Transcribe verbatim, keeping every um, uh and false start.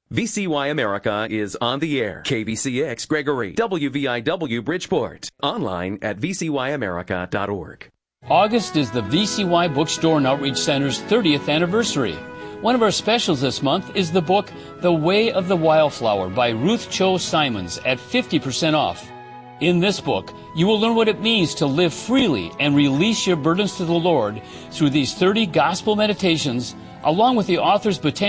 V C Y America is on the air. K B C X Gregory, W V I W Bridgeport. Online at v c y america dot org. August is the V C Y Bookstore and Outreach Center's thirtieth anniversary. One of our specials this month is the book The Way of the Wildflower by Ruth Cho Simons at fifty percent off. In this book, you will learn what it means to live freely and release your burdens to the Lord through these thirty gospel meditations, along with the author's botanical